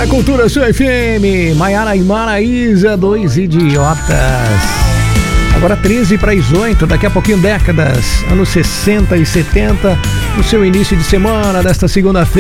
Cultura Sul FM, Maiara e Maraísa, dois idiotas. Agora 13 para as 8, daqui a pouquinho décadas, anos 60 e 70, no seu início de semana desta segunda-feira.